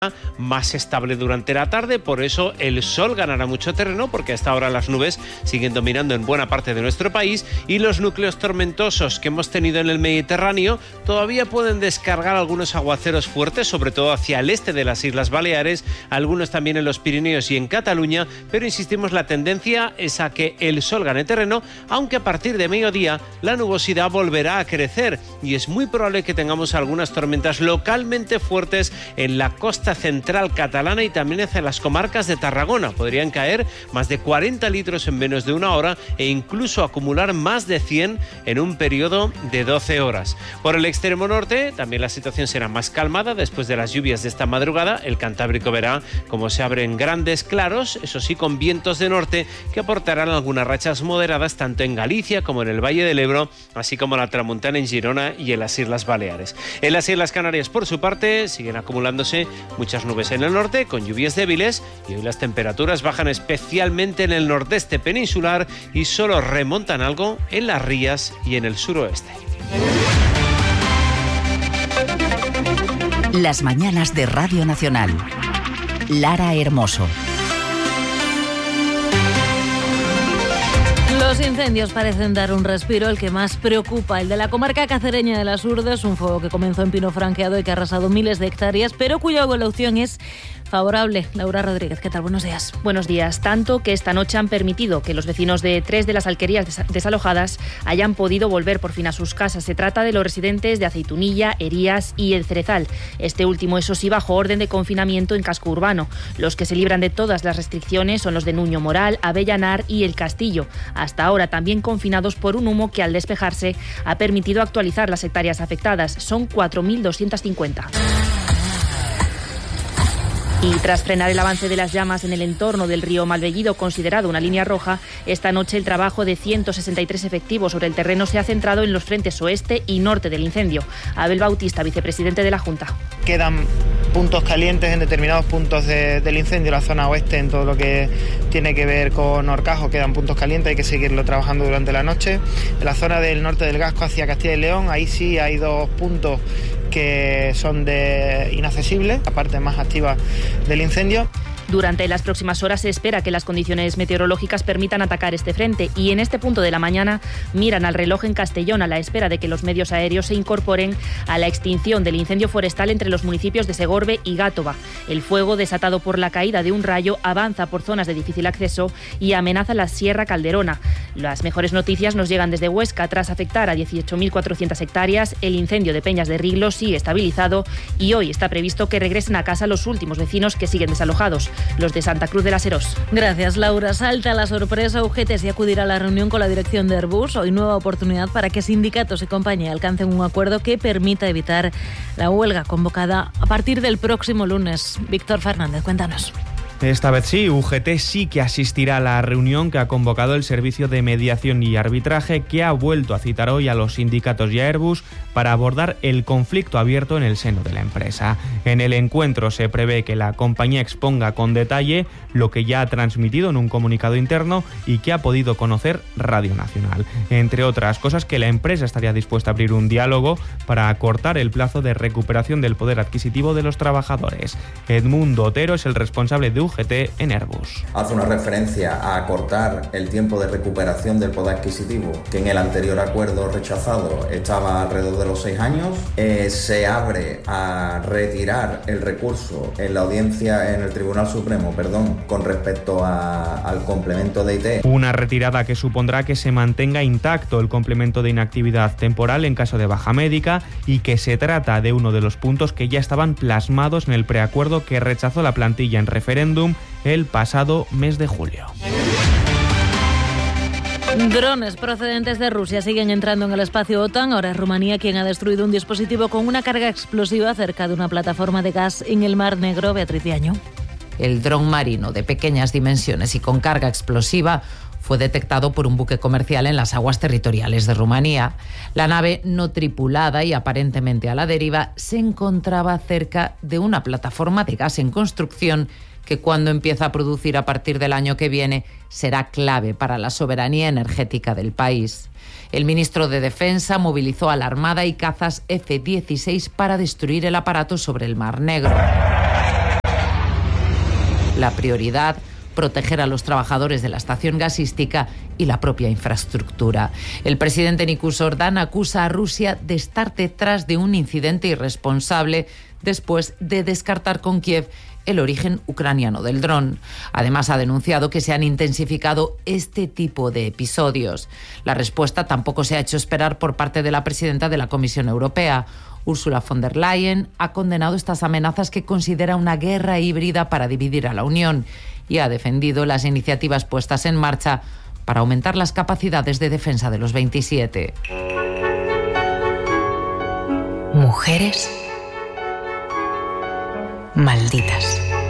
más estable durante la tarde, por eso el sol ganará mucho terreno, porque hasta ahora las nubes siguen dominando en buena parte de nuestro país y los núcleos tormentosos que hemos tenido en el Mediterráneo todavía pueden descargar algunos aguaceros fuertes, sobre todo hacia el este de las Islas Baleares, algunos también en los Pirineos y en Cataluña, pero insistimos, la tendencia es a que el sol gane terreno, aunque a partir de mediodía la nubosidad volverá a crecer y es muy probable que tengamos algunas tormentas localmente fuertes en la costa central catalana y también hacia las comarcas de Tarragona. Podrían caer más de 40 litros en menos de una hora e incluso acumular más de 100 en un periodo de 12 horas. Por el extremo norte también la situación será más calmada después de las lluvias de esta madrugada. El Cantábrico verá cómo se abren grandes claros, eso sí, con vientos de norte que aportarán algunas rachas moderadas tanto en Galicia como en el Valle del Ebro, así como en la Tramontana, en Girona y en las Islas Baleares. En las Islas Canarias, por su parte, siguen acumulándose muchas nubes en el norte con lluvias débiles y hoy las temperaturas bajan especialmente en el nordeste peninsular y solo remontan algo en las rías y en el suroeste. Las mañanas de Radio Nacional. Lara Hermoso. Los incendios parecen dar un respiro, el que más preocupa, el de la comarca cacereña de las Urdes, un fuego que comenzó en Pino Franqueado y que ha arrasado miles de hectáreas, pero cuya evolución es favorable. Laura Rodríguez, ¿qué tal? Buenos días. Buenos días. Tanto que esta noche han permitido que los vecinos de 3 de las alquerías desalojadas hayan podido volver por fin a sus casas. Se trata de los residentes de Aceitunilla, Herías y El Cerezal. Este último, eso sí, bajo orden de confinamiento en casco urbano. Los que se libran de todas las restricciones son los de Nuño Moral, Avellanar y El Castillo. Hasta ahora también confinados por un humo que al despejarse ha permitido actualizar las hectáreas afectadas. Son 4.250. Y tras frenar el avance de las llamas en el entorno del río Malvellido, considerado una línea roja, esta noche el trabajo de 163 efectivos sobre el terreno se ha centrado en los frentes oeste y norte del incendio. Abel Bautista, vicepresidente de la Junta. Quedan puntos calientes en determinados puntos del incendio, la zona oeste, en todo lo que tiene que ver con Horcajo, quedan puntos calientes, hay que seguirlo trabajando durante la noche. En la zona del norte del Gasco hacia Castilla y León, ahí sí hay 2 puntos que son inaccesibles, la parte más activa del incendio. Durante las próximas horas se espera que las condiciones meteorológicas permitan atacar este frente y en este punto de la mañana miran al reloj en Castellón a la espera de que los medios aéreos se incorporen a la extinción del incendio forestal entre los municipios de Segorbe y Gátova. El fuego, desatado por la caída de un rayo, avanza por zonas de difícil acceso y amenaza la Sierra Calderona. Las mejores noticias nos llegan desde Huesca. Tras afectar a 18.400 hectáreas, el incendio de Peñas de Riglo sigue estabilizado y hoy está previsto que regresen a casa los últimos vecinos que siguen desalojados, los de Santa Cruz de las Herós. Gracias, Laura. Salta la sorpresa. UGT se acudirá a la reunión con la dirección de Airbus. Hoy nueva oportunidad para que sindicatos y compañía alcancen un acuerdo que permita evitar la huelga convocada a partir del próximo lunes. Víctor Fernández, cuéntanos. Esta vez sí, UGT sí que asistirá a la reunión que ha convocado el Servicio de Mediación y Arbitraje, que ha vuelto a citar hoy a los sindicatos y a Airbus para abordar el conflicto abierto en el seno de la empresa. En el encuentro se prevé que la compañía exponga con detalle lo que ya ha transmitido en un comunicado interno y que ha podido conocer Radio Nacional. Entre otras cosas, que la empresa estaría dispuesta a abrir un diálogo para acortar el plazo de recuperación del poder adquisitivo de los trabajadores. Edmundo Otero es el responsable de UGT en Airbus. Hace una referencia a acortar el tiempo de recuperación del poder adquisitivo, que en el anterior acuerdo rechazado estaba alrededor de los 6 años. Se abre a retirar el recurso en la audiencia en el Tribunal Supremo, con respecto al complemento de IT. Una retirada que supondrá que se mantenga intacto el complemento de inactividad temporal en caso de baja médica y que se trata de uno de los puntos que ya estaban plasmados en el preacuerdo que rechazó la plantilla en referéndum el pasado mes de julio. Drones procedentes de Rusia siguen entrando en el espacio OTAN. Ahora es Rumanía quien ha destruido un dispositivo con una carga explosiva cerca de una plataforma de gas en el Mar Negro. Beatriz Diaño. El dron marino de pequeñas dimensiones y con carga explosiva fue detectado por un buque comercial en las aguas territoriales de Rumanía. La nave, no tripulada y aparentemente a la deriva, se encontraba cerca de una plataforma de gas en construcción que, cuando empieza a producir a partir del año que viene, será clave para la soberanía energética del país. El ministro de Defensa movilizó a la Armada y cazas F-16 para destruir el aparato sobre el Mar Negro. La prioridad, proteger a los trabajadores de la estación gasística y la propia infraestructura. El presidente Nikus Ordan acusa a Rusia de estar detrás de un incidente irresponsable después de descartar con Kiev el origen ucraniano del dron. Además, ha denunciado que se han intensificado este tipo de episodios. La respuesta tampoco se ha hecho esperar por parte de la presidenta de la Comisión Europea. Ursula von der Leyen ha condenado estas amenazas que considera una guerra híbrida para dividir a la Unión y ha defendido las iniciativas puestas en marcha para aumentar las capacidades de defensa de los 27. Mujeres malditas.